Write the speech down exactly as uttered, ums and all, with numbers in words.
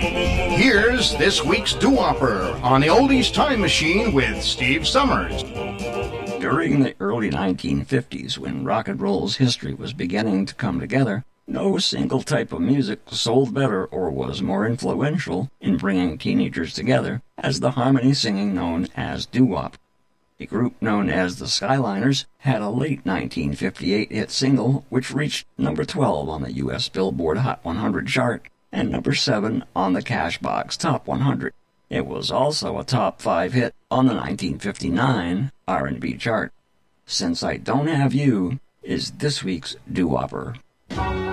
Here's this week's doo-wopper on the Oldies Time Machine with Steve Summers. During the early nineteen fifties, when rock and roll's history was beginning to come together, no single type of music sold better or was more influential in bringing teenagers together as the harmony singing known as doo-wop. A group known as the Skyliners had a late nineteen fifty-eight hit single which reached number twelve on the U S Billboard Hot one hundred chart and number seven on the Cashbox Top one hundred. It was also a top five hit on the nineteen fifty-nine R and B chart. Since I Don't Have You is this week's doo-wopper.